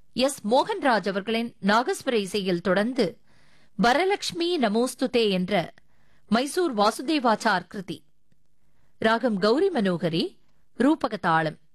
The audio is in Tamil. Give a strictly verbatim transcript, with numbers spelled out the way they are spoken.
எஸ் மோகன்ராஜ் அவர்களின் நாகஸ்வர இசையில் தொடர்ந்து வரலட்சுமி நமோஸ்துதே என்ற மைசூர் வாசுதேவாச்சார் கிருதி. ராகம் கௌரி மனோகரி, ரூபக தாளம்.